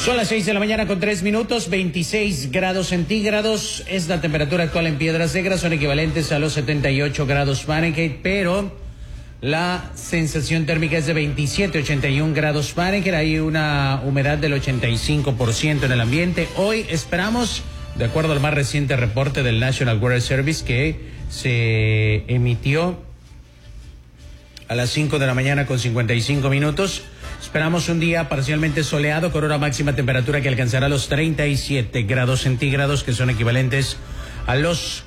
Son las 6 de la mañana con 3 minutos, 26 grados centígrados. Es la temperatura actual en Piedras Negras, son equivalentes a los 78 grados Fahrenheit, pero la sensación térmica es de 27, 81 grados Fahrenheit. Hay una humedad del 85% en el ambiente. Hoy esperamos, de acuerdo al más reciente reporte del National Weather Service que se emitió a las 5 de la mañana con 55 minutos, esperamos un día parcialmente soleado con una máxima temperatura que alcanzará los 37 grados centígrados, que son equivalentes a los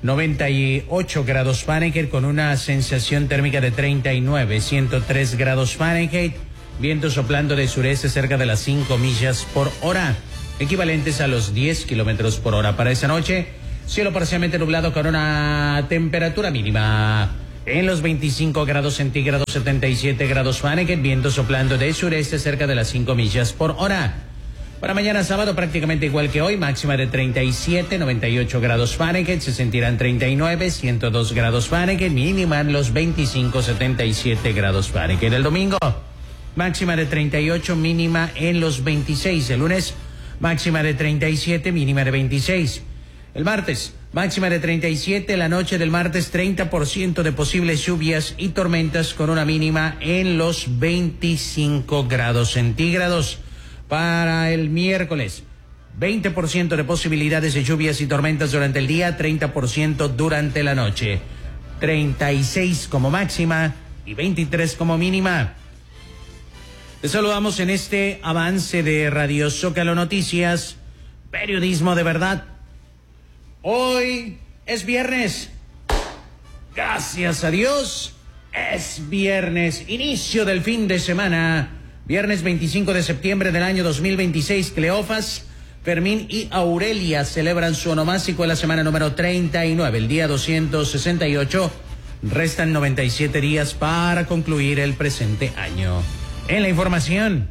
98 grados Fahrenheit, con una sensación térmica de 39, 103 grados Fahrenheit, viento soplando de sureste cerca de las 5 millas por hora, equivalentes a los 10 kilómetros por hora. Para esa noche, cielo parcialmente nublado con una temperatura mínima en los 25 grados centígrados, 77 grados Fahrenheit, viento soplando de sureste cerca de las 5 millas por hora. Para mañana sábado prácticamente igual que hoy, máxima de 37, 98 grados Fahrenheit, se sentirán 39, 102 grados Fahrenheit, mínima en los 25, 77 grados Fahrenheit. El domingo, máxima de 38, mínima en los 26. El lunes, máxima de 37, mínima de 26. El martes, máxima de 37, la noche del martes 30% de posibles lluvias y tormentas con una mínima en los 25 grados centígrados. Para el miércoles, 20% de posibilidades de lluvias y tormentas durante el día, 30% durante la noche. 36 como máxima y 23 como mínima. Les saludamos en este avance de Radio Zócalo Noticias, periodismo de verdad. Hoy es viernes. Gracias a Dios, es viernes, inicio del fin de semana. Viernes 25 de septiembre del año 2026, Cleofas, Fermín y Aurelia celebran su onomástico en la semana número 39, el día 268. Restan 97 días para concluir el presente año. En la información,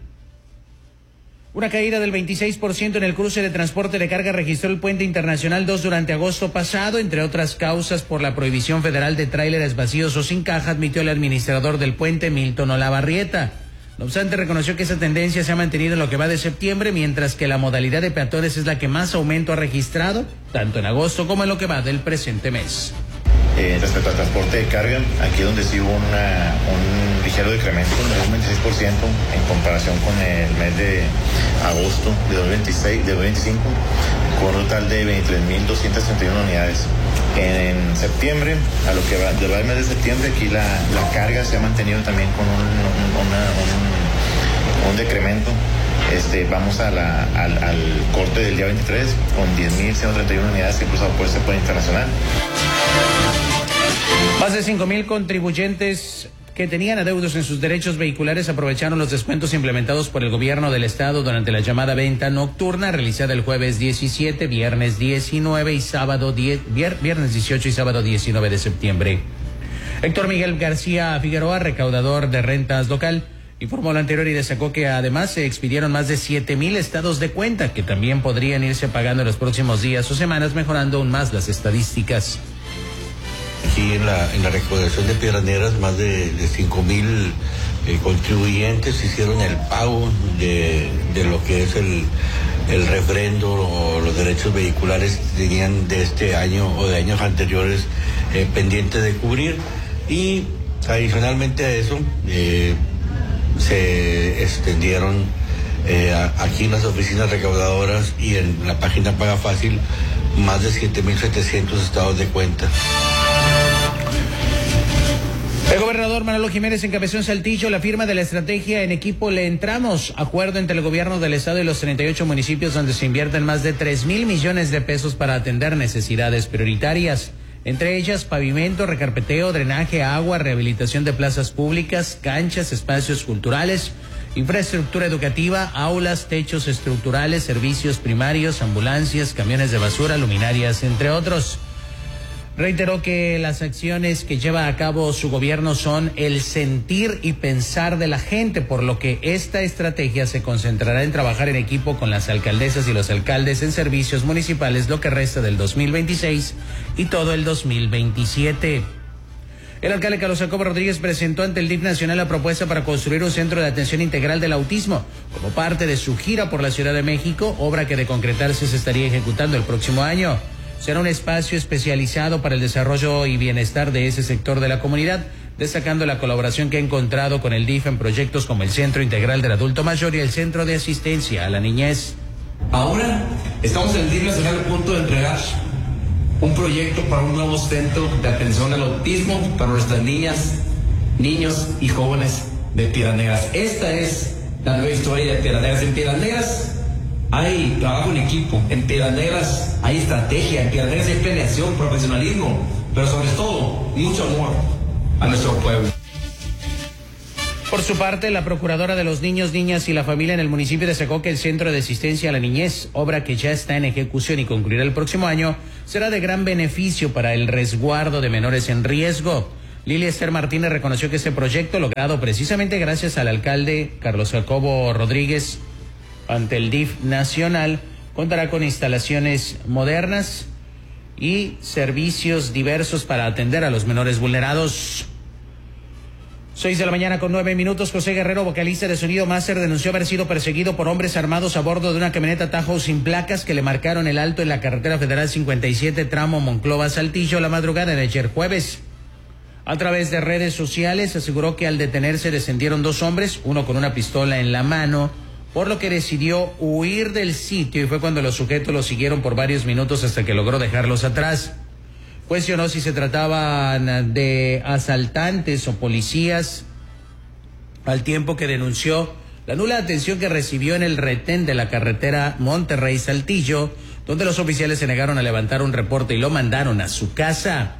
una caída del 26% en el cruce de transporte de carga registró el Puente Internacional 2 durante agosto pasado, entre otras causas por la prohibición federal de tráileres vacíos o sin caja, admitió el administrador del puente, Milton Olavarrieta. No obstante, reconoció que esa tendencia se ha mantenido en lo que va de septiembre, mientras que la modalidad de peatones es la que más aumento ha registrado, tanto en agosto como en lo que va del presente mes. Respecto al transporte de carga, aquí donde sí hubo un ligero decremento de un 26% en comparación con el mes de agosto de 2025, con un total de 23.231 unidades. En septiembre, a lo que va del mes de septiembre, aquí la carga se ha mantenido también con un decremento. Vamos al corte del día 23 con 10.131 unidades impulsadas por este puente internacional. Más de 5,000 contribuyentes que tenían adeudos en sus derechos vehiculares aprovecharon los descuentos implementados por el gobierno del estado durante la llamada venta nocturna realizada el jueves 17, viernes 19 y sábado viernes 18 y sábado 19 de septiembre. Héctor Miguel García Figueroa, recaudador de rentas local, informó lo anterior y destacó que además se expidieron más de 7,000 estados de cuenta que también podrían irse pagando en los próximos días o semanas, mejorando aún más las estadísticas. Aquí en la recaudación de Piedras Negras, más de 5,000 contribuyentes hicieron el pago de lo que es el refrendo o los derechos vehiculares que tenían de este año o de años anteriores pendientes de cubrir. Y adicionalmente a eso, se extendieron aquí en las oficinas recaudadoras y en la página Paga Fácil más de 7,700 estados de cuenta. El gobernador Manolo Jiménez encabezó en Saltillo la firma de la estrategia En Equipo Le Entramos, acuerdo entre el gobierno del estado y los 38 municipios donde se invierten más de 3,000 millones de pesos para atender necesidades prioritarias, entre ellas pavimento, recarpeteo, drenaje, agua, rehabilitación de plazas públicas, canchas, espacios culturales, infraestructura educativa, aulas, techos estructurales, servicios primarios, ambulancias, camiones de basura, luminarias, entre otros. Reiteró que las acciones que lleva a cabo su gobierno son el sentir y pensar de la gente, por lo que esta estrategia se concentrará en trabajar en equipo con las alcaldesas y los alcaldes en servicios municipales lo que resta del 2026 y todo el 2027. El alcalde Carlos Jacobo Rodríguez presentó ante el DIF nacional la propuesta para construir un centro de atención integral del autismo, como parte de su gira por la Ciudad de México, obra que de concretarse se estaría ejecutando el próximo año. Será un espacio especializado para el desarrollo y bienestar de ese sector de la comunidad, destacando la colaboración que ha encontrado con el DIF en proyectos como el Centro Integral del Adulto Mayor y el Centro de Asistencia a la Niñez. Ahora estamos en el DIF nacional a punto de entregar un proyecto para un nuevo centro de atención al autismo para nuestras niñas, niños y jóvenes de Piedras Negras. Esta es la nueva historia de Piedras Negras. En Piedras Negras hay trabajo en equipo, en Piedras Negras hay estrategia, en Piedras Negras hay planeación, profesionalismo, pero sobre todo mucho amor a nuestro pueblo. Por su parte, la procuradora de los niños, niñas y la familia en el municipio destacó que el Centro de Asistencia a la Niñez, obra que ya está en ejecución y concluirá el próximo año, será de gran beneficio para el resguardo de menores en riesgo. Lilia Esther Martínez reconoció que este proyecto, logrado precisamente gracias al alcalde Carlos Jacobo Rodríguez ante el DIF nacional, contará con instalaciones modernas y servicios diversos para atender a los menores vulnerados. 6:09 a.m. José Guerrero, vocalista de Sonido Master, denunció haber sido perseguido por hombres armados a bordo de una camioneta Tahoe sin placas que le marcaron el alto en la carretera federal 57, tramo Monclova-Saltillo, la madrugada de ayer jueves. A través de redes sociales aseguró que al detenerse descendieron dos hombres, uno con una pistola en la mano, por lo que decidió huir del sitio y fue cuando los sujetos lo siguieron por varios minutos hasta que logró dejarlos atrás. Cuestionó si se trataban de asaltantes o policías, al tiempo que denunció la nula atención que recibió en el retén de la carretera Monterrey-Saltillo, donde los oficiales se negaron a levantar un reporte y lo mandaron a su casa.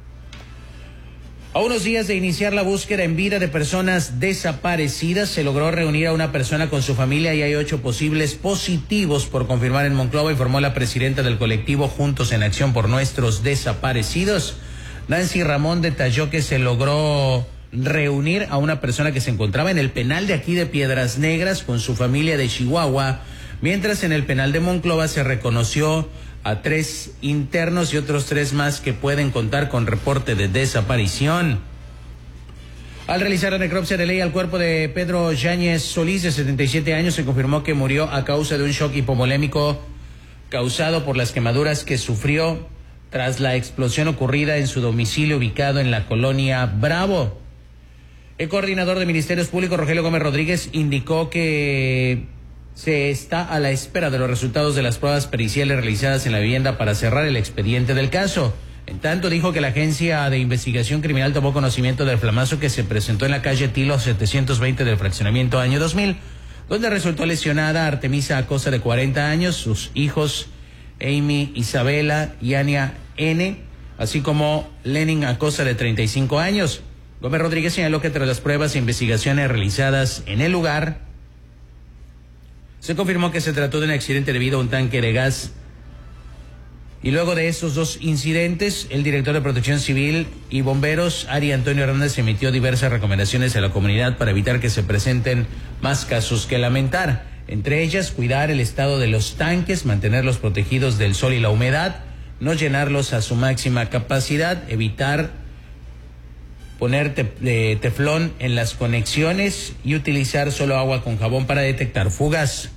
A unos días de iniciar la búsqueda en vida de personas desaparecidas, se logró reunir a una persona con su familia y hay 8 posibles positivos por confirmar en Monclova, informó la presidenta del colectivo Juntos en Acción por Nuestros Desaparecidos. Nancy Ramón detalló que se logró reunir a una persona que se encontraba en el penal de aquí de Piedras Negras con su familia de Chihuahua, mientras en el penal de Monclova se reconoció a 3 internos y otros 3 más que pueden contar con reporte de desaparición. Al realizar la necropsia de ley al cuerpo de Pedro Yáñez Solís, de 77 años, se confirmó que murió a causa de un shock hipovolémico causado por las quemaduras que sufrió tras la explosión ocurrida en su domicilio ubicado en la colonia Bravo. El coordinador de Ministerios Públicos, Rogelio Gómez Rodríguez, indicó que se está a la espera de los resultados de las pruebas periciales realizadas en la vivienda para cerrar el expediente del caso. En tanto, dijo que la Agencia de Investigación Criminal tomó conocimiento del flamazo que se presentó en la calle Tilo 720 del fraccionamiento año 2000, donde resultó lesionada Artemisa Acosta, de 40 años, sus hijos Amy Isabela y Ania N., así como Lenin Acosta, de 35 años. Gómez Rodríguez señaló que tras las pruebas e investigaciones realizadas en el lugar, se confirmó que se trató de un accidente debido a un tanque de gas. Y luego de esos 2 incidentes, el director de Protección Civil y Bomberos, Ari Antonio Hernández, emitió diversas recomendaciones a la comunidad para evitar que se presenten más casos que lamentar. Entre ellas, cuidar el estado de los tanques, mantenerlos protegidos del sol y la humedad, no llenarlos a su máxima capacidad, evitar poner teflón en las conexiones y utilizar solo agua con jabón para detectar fugas.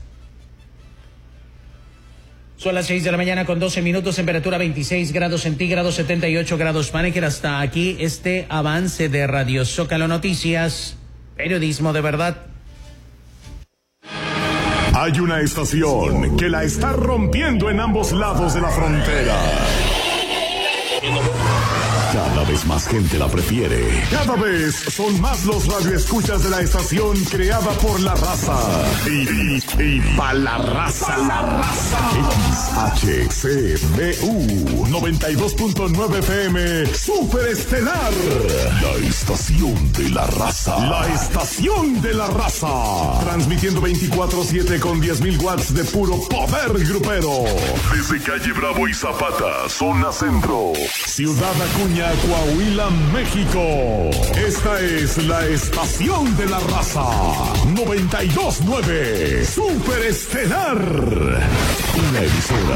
Son las 6:12 a.m, temperatura 26 grados centígrados, 78 grados Fahrenheit. Hasta aquí este avance de Radio Zócalo Noticias, periodismo de verdad. Hay una estación que la está rompiendo en ambos lados de la frontera. Cada vez más gente la prefiere. Cada vez son más los radioescuchas de la estación creada por la raza. Y pa' la raza. XHCBU 92.9 FM Super Estelar. La estación de la raza. La estación de la raza. Transmitiendo 24/7 con 10,000 watts de puro poder grupero. Desde calle Bravo y Zapata, zona centro. Ciudad Acuña, Coahuila, México. Esta es la estación de la raza. 92.9 Super Estelar. Una emisora